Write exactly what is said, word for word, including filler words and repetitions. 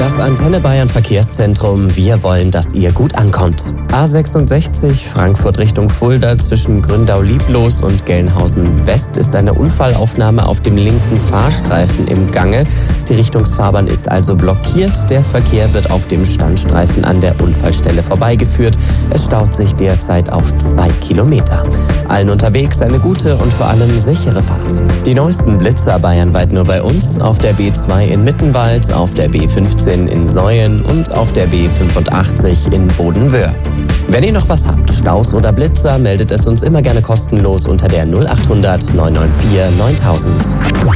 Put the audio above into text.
Das Antenne Bayern Verkehrszentrum. Wir wollen, dass ihr gut ankommt. A sechsundsechzig Frankfurt Richtung Fulda zwischen Gründau-Lieblos und Gelnhausen-West ist eine Unfallaufnahme auf dem linken Fahrstreifen im Gange. Die Richtungsfahrbahn ist also blockiert. Der Verkehr wird auf dem Standstreifen an der Unfallstelle vorbeigeführt. Es staut sich derzeit auf zwei Kilometer. Allen unterwegs eine gute und vor allem sichere Fahrt. Die neuesten Blitzer bayernweit nur bei uns. Auf der B zwei in Mittenwald, auf der B fünfzehn in Säuen und auf der B fünfundachtzig in Bodenwöhr. Wenn ihr noch was habt, Staus oder Blitzer, meldet es uns immer gerne kostenlos unter der null achthundert neun neun vier neuntausend.